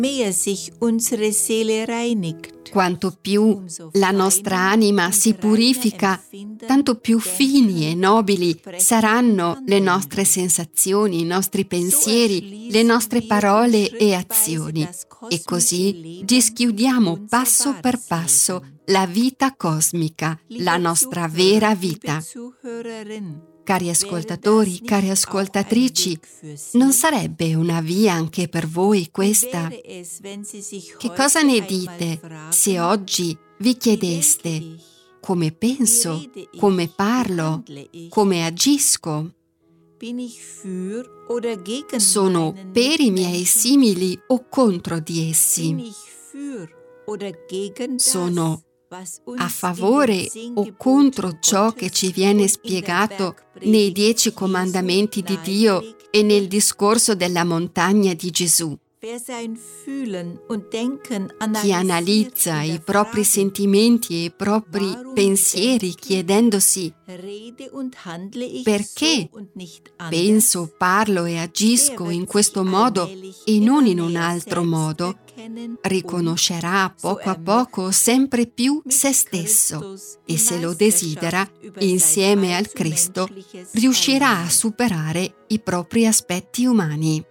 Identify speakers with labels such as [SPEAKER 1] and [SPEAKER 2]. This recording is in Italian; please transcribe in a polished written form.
[SPEAKER 1] mehr sich unsere Seele reinigt.
[SPEAKER 2] Quanto più la nostra anima si purifica, tanto più fini e nobili saranno le nostre sensazioni, i nostri pensieri, le nostre parole e azioni. E così dischiudiamo passo per passo la vita cosmica, la nostra vera vita. Cari ascoltatori, cari ascoltatrici, non sarebbe una via anche per voi questa? Che cosa ne dite se oggi vi chiedeste come penso, come parlo, come agisco? Sono per i miei simili o contro di essi? Sono a favore o contro ciò che ci viene spiegato nei 10 comandamenti di Dio e nel discorso della montagna di Gesù? Chi analizza i propri sentimenti e i propri pensieri chiedendosi perché penso, parlo e agisco in questo modo e non in un altro modo, riconoscerà a poco sempre più se stesso e, se lo desidera, insieme al Cristo riuscirà a superare i propri aspetti umani.